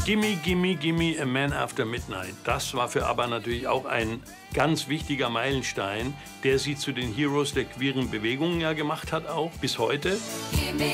Gimme, Gimme, Gimme, A Man After Midnight. Das war für ABBA natürlich auch ein ganz wichtiger Meilenstein, der sie zu den Heroes der queeren Bewegung ja gemacht hat, auch bis heute.